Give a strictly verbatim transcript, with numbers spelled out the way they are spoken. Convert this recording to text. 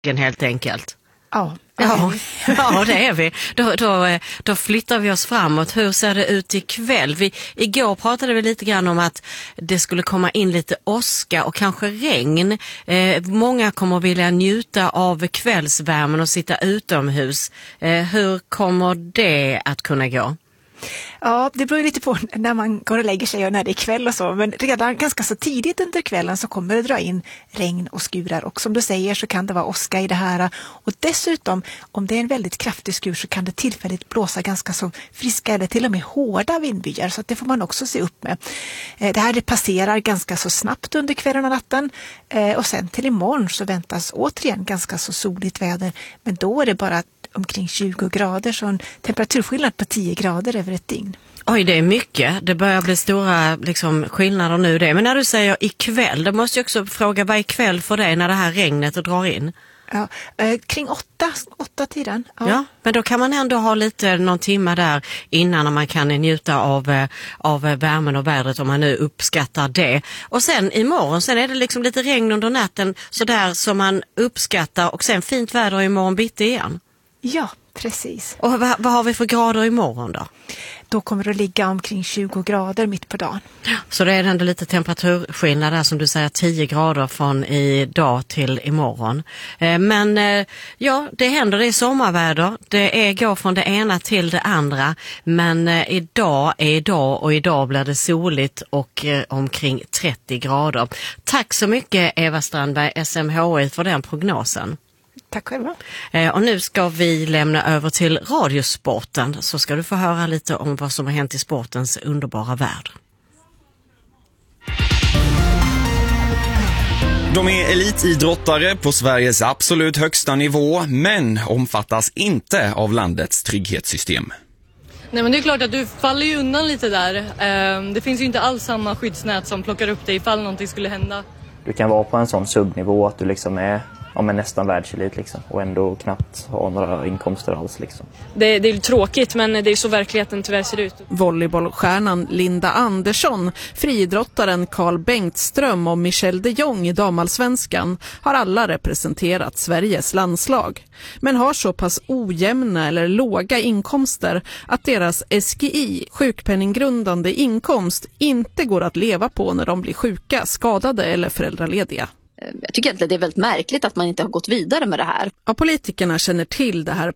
helt enkelt. Ja, ja, ja, det är vi. Då, då, då flyttar vi oss framåt. Hur ser det ut ikväll? Vi, igår pratade vi lite grann om att det skulle komma in lite åska och kanske regn. Eh, många kommer att vilja njuta av kvällsvärmen och sitta utomhus. Eh, hur kommer det att kunna gå? Ja, det beror lite på när man går och lägger sig och när det är kväll och så. Men redan ganska så tidigt under kvällen så kommer det dra in regn och skurar. Och som du säger så kan det vara åska i det här. Och dessutom, om det är en väldigt kraftig skur så kan det tillfälligt blåsa ganska så friska eller till och med hårda vindbyar. Så att det får man också se upp med. Det här det passerar ganska så snabbt under kvällen och natten. Och sen till imorgon så väntas återigen ganska så soligt väder. Men då är det bara omkring tjugo grader, så en temperaturskillnad på tio grader över ett dygn. Oj, det är mycket. Det börjar bli stora liksom, skillnader nu det. Men när du säger ikväll, då måste jag också fråga, vad är ikväll för dig när det här regnet drar in? Ja, eh, kring åtta, åtta tiden. Ja. ja, men då kan man ändå ha lite någon timme där innan när man kan njuta av, av värmen och vädret om man nu uppskattar det. Och sen imorgon, sen är det liksom lite regn under natten sådär som man uppskattar och sen fint väder imorgon bitti igen. Ja, precis. Och vad, vad har vi för grader imorgon då? Då kommer det att ligga omkring tjugo grader mitt på dagen. Så det är ändå lite temperaturskillnad där som du säger, tio grader från idag till imorgon. Men ja, det händer, det är sommarväder. Det är går från det ena till det andra. Men idag är idag och idag blir det soligt och omkring trettio grader. Tack så mycket Eva Strandberg, S M H I, för den prognosen. Tack själva. Och nu ska vi lämna över till radiosporten, så ska du få höra lite om vad som har hänt i sportens underbara värld. De är elitidrottare på Sveriges absolut högsta nivå, men omfattas inte av landets trygghetssystem. Nej, men det är klart att du faller ju undan lite där. Det finns ju inte alls samma skyddsnät som plockar upp dig ifall någonting skulle hända. Du kan vara på en sån subnivå att du liksom är ja, men nästan världselit liksom, och ändå knappt ha några inkomster alls. Liksom. Det, det är tråkigt, men det är så verkligheten tyvärr ser ut. Volleybollstjärnan Linda Andersson, friidrottaren Carl Bengtström och Michelle de Jong i damallsvenskan har alla representerat Sveriges landslag. Men har så pass ojämna eller låga inkomster att deras S G I, sjukpenninggrundande inkomst, inte går att leva på när de blir sjuka, skadade eller föräldralediga. Jag tycker att det är väldigt märkligt att man inte har gått vidare med det här. Ja, politikerna känner till det här